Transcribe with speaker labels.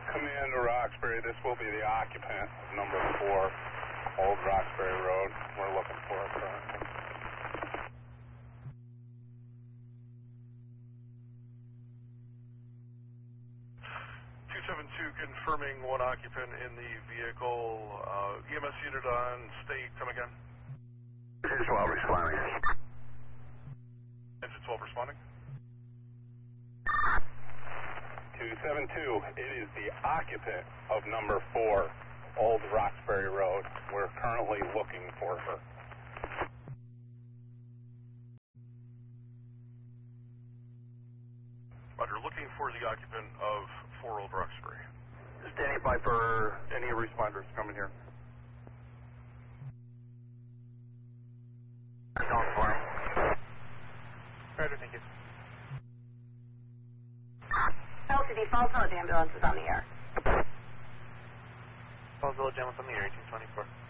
Speaker 1: Commander Roxbury, this will be the occupant of number 4, Old Roxbury Road. We're looking for it currently.
Speaker 2: 272 confirming one occupant in the vehicle. EMS unit on state, come again.
Speaker 1: Engine 12 responding.
Speaker 2: Engine 12 responding.
Speaker 1: 272, it is the occupant of number 4, Old Roxbury Road. We're currently looking for her.
Speaker 2: Roger, looking for the occupant of 4 Old Roxbury.
Speaker 1: Standing by for any responders coming here. Don't for him.
Speaker 3: Roger, thank you.
Speaker 4: LCD Falls Village ambulance is on the air.
Speaker 3: Falls Village ambulance on the air, 1824.